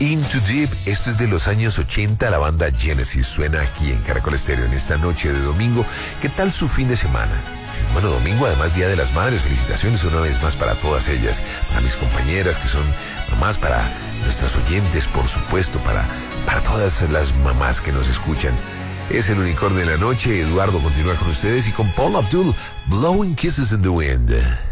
Into Deep, esto es de los años 80, la banda Genesis suena aquí en Caracol Estéreo en esta noche de domingo. ¿Qué tal su fin de semana? Bueno, domingo, además Día de las Madres, felicitaciones una vez más para todas ellas, para mis compañeras que son mamás, para nuestras oyentes, por supuesto, para todas las mamás que nos escuchan. Es el Unicornio de la Noche. Eduardo continúa con ustedes y con Paula Abdul, Blowing Kisses in the Wind.